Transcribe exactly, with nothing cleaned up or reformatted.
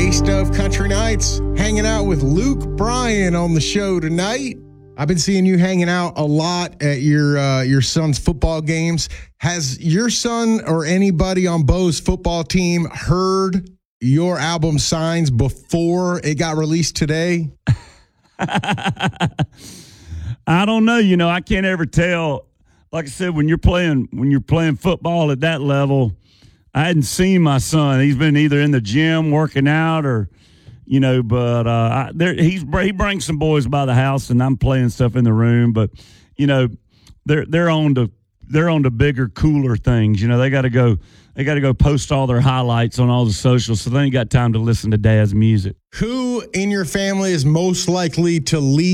Taste of Country Nights, hanging out with Luke Bryan on the show tonight. I've been seeing you hanging out a lot at your uh, your son's football games. Has your son or anybody on Bo's football team heard your album Signs before it got released today? I don't know. You know, I can't ever tell. Like I said, when you're playing when you're playing football at that level, I hadn't seen my son. He's been either in the gym working out or, you know, but uh, I, there, he's he brings some boys by the house, and I'm playing stuff in the room. But, you know, they're they're on to they're on to bigger, cooler things. You know, they got to go they got to go post all their highlights on all the socials, so they ain't got time to listen to Dad's music. Who in your family is most likely to leak